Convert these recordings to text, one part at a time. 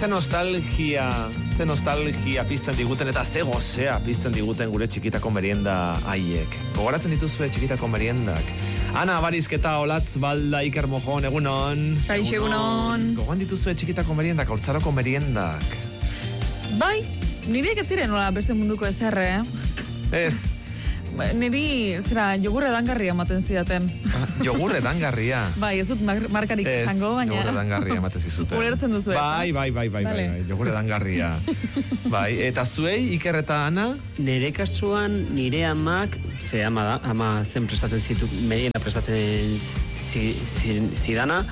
Ze nostalgia pizten diguten eta ze gozea pizten diguten gure txikitako merienda haiek. Gogoratzen dituzue txikitako meriendak? Ana Barizketa, Olatz Balda, Iker Mojon, egunon. Egunon. Gogoan dituzue txikitako meriendak, haurtzaroko meriendak? Bai, niriek ez ziren nola beste munduko ezerre, Ez. Niri, jogurre dangarria ematen zidaten. Jogurre dangarria. Bai, ez dut markarik izango, baina... Jogurre dangarria ematen zizuten. Ulertzen duzu, ez? Bai, jogurre dangarria. Bai, eta zuei, Iker eta Ana? Nire kasuan, nire amak, ze ama zen prestatzen zitu, merienda prestatzen zidana,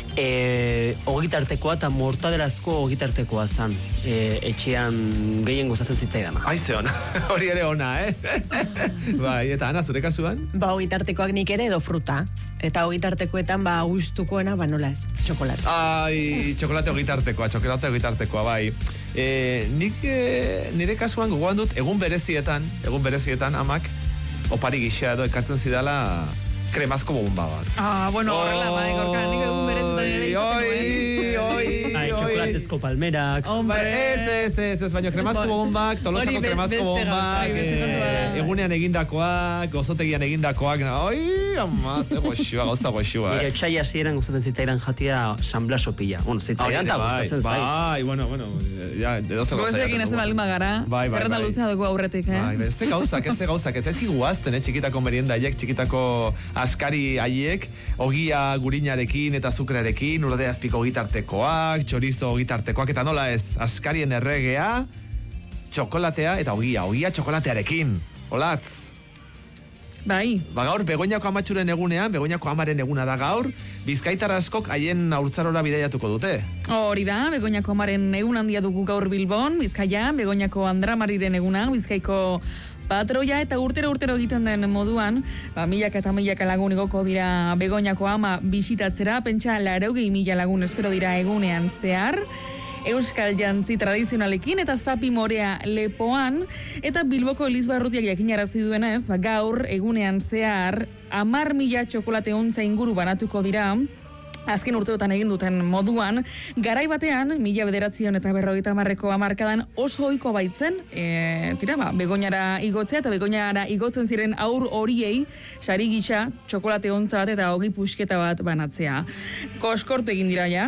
ogitartekoa eta mortaderazko ogitartekoa zan. Etxean gehien gustatzen zitzaidana. Aize ona, hori ere ona, Bai, eta Ana, zure kasuan? Ogitartekoak nik ere edo fruta. Eta ogitartekoetan, gustukoena, nola ez, txokolate. Ai, txokolate ogitartekoa, bai. Nik nire kasuan gogoan dut, egun berezietan, amak, opari gisa edo ekartzen zidala kremazko bomba bat. Horrela, bai, gorka, nik egun berezietan ere izaten txokolatezko palmerak. Ez, baina kremazko bombak, Tolosako kremazko bombak, egunean egindakoak, gozotegian egindakoak, ze goxua, gauza goxua. Nire txai hasieran gustatzen zitzaidan jatia San Blas opila. Zitzaidan eta gustatzen zait. Bai, bueno, edozer gauza. Gozekin ez balin bagara, zerrenda luzea dugu aurretik, Ze gauzak, ez ezki guazten, txikitako merienda haiek, txikitako askari haiek, ogia gurinarekin eta azukrearekin, urde azpiko gitartekoak, chorizo gitartekoak, eta nola ez, askarien erregea, txokolatea eta ogia txokolatearekin. Olatz. Bai. Gaur, Begoñako amatxuren egunean, Begoñako amaren eguna da gaur, bizkaitar askok haien haurtzarora bidaiatuko dute. Hori da, Begoñako amaren egun handia dugu gaur Bilbon, Bizkaian, Begoñako Andramariren eguna, Bizkaiko patroia, eta urtero egiten den moduan, milaka eta milaka lagun igoko dira Begoñako ama bisitatzera, pentsa 80.000 lagun espero dira egunean zehar, euskal jantzi tradizionalekin eta zapi morea lepoan, eta Bilboko Elizbarrutiak jakinarazi duenez, gaur egunean zehar 10.000 txokolate ontza inguru banatuko dira, azken urteotan egin duten moduan, garai batean, 1950ko hamarkadan oso ohiko baitzen, Begoñara igotzea eta Begoñara igotzen ziren aur horiei, sari gisa, txokolate ontza bat eta ogi pusketa bat banatzea. Koskortu egin dira ja,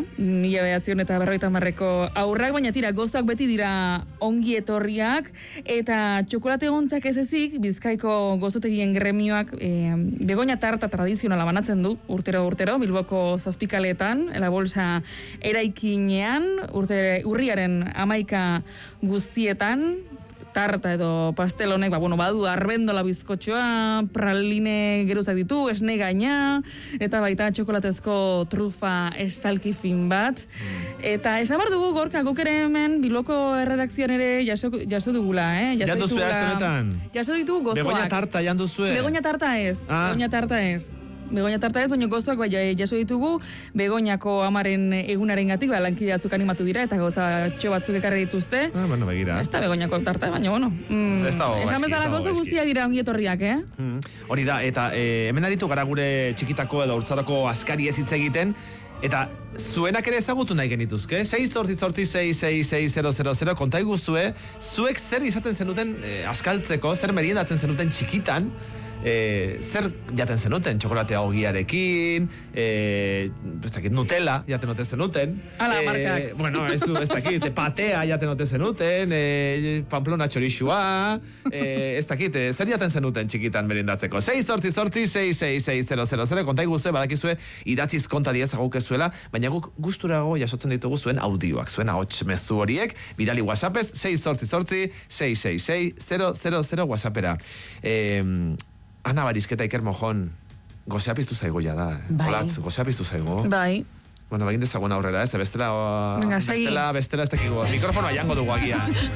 1950ko aurrak, baina gozak beti dira ongi etorriak, eta txokolate ontzak ez ezik, Bizkaiko gozotegien gremioak, Begoña tarta tradizionala banatzen du, urtero, Bilboko zazpikaletan, la bolsa eraikinean, urriaren 11 guztietan, tarta edo pastel honek, badu arbendola bizkotxoa, praline geruzak ditu, esne gaina, eta baita txokolatezko trufa estalki fin bat. Eta esan behar dugu, Gorka, guk ere hemen Bilboko erredakzioan ere jaso dugula, Jandu zue aztenetan? Jaso ditugu gozoak. Begoña tarta jandu zue? Begoña tarta ez, Begoña tarta ez, baina goztuak jaso ditugu Begoñako amaren egunaren gatik, lankide batzuk animatu dira, eta goza txo batzuk ekarri dituzte. Begira. Ez da Begoñako tarta, baina esan bezala gozo guztia dira ongi etorriak, Hori da, eta hemen aritu gara gure txikitako edo haurtzaroko askari ez hitz egiten, eta zuenak ere ezagutu nahi genituzke, 688-666-000, konta iguzue, zuek zer izaten zenuten askaltzeko, zer meriendatzen zenuten txikitan, zer jaten zenuten, txokolatea ogiarekin, Nutella jaten ote zenuten, ala, markak. Ez dakit, patea jaten ote zenuten, Pamplona txorixua, zer jaten zenuten txikitan merindatzeko. 688-666-000, konta iguzue, badakizue, idatziz konta diezagukezuela, baina guk gusturago jasotzen ditugu zuen audioak, zuen ahots mezu horiek, bidali WhatsAppez, 688-666-000 WhatsAppera. Ana Barizketa, Iker Mojon, gozea piztu zaigo ja da. Olatz, gozea piztu zaigo. Bai. Egin dezagun aurrera, bestela ez dakigu. Mikrofonoa jango dugu agian.